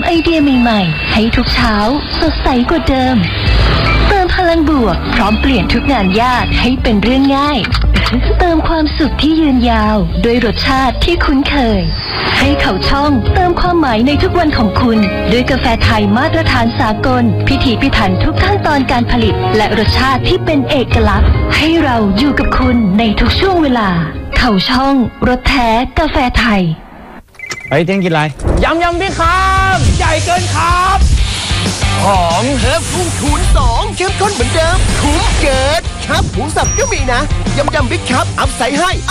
ไอเดียใหม่ๆให้ทุกเช้าสดใสกว่าเดิมเติมพลังบวกพร้อมเปลี่ยนทุกงานยากให้เป็นเรื่องง่ายเติมความสุขที่ยืนยาวด้วยรสชาติที่คุ้นเคยให้เขาช่องเติมความหมายในทุกวันของคุณด้วยกาแฟไทยมาตรฐานสากลพิถีพิถันทุกขั้นตอนการผลิตและรสชาติที่เป็นเอกลักษณ์ให้เราอยู่กับคุณในทุกช่วงเวลาเขาช่องรสแท้กาแฟไทยเฮ้ยเที่ยงกินอะไรยำพี่ครับใหญ่เกินครับหอมเฮิร์บพุ่งคูณ2เข้มข้นเหมือนเดิมคุ้มเกิดครับหมูสับก็มีนะยำบิ๊กครับอัพใส่ให้